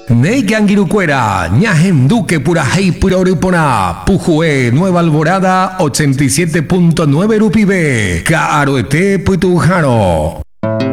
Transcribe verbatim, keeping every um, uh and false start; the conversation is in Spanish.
Neigangirucuera, Ñajem Duque Purajei Puroripona, Pujue Nueva Alborada ochenta y siete punto nueve Rupibe, Caroete Putujaro.